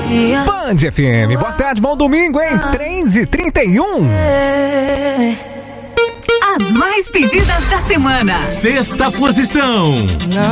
Band FM, boa tarde, bom domingo, hein? 3h31. As mais pedidas da semana. Sexta posição.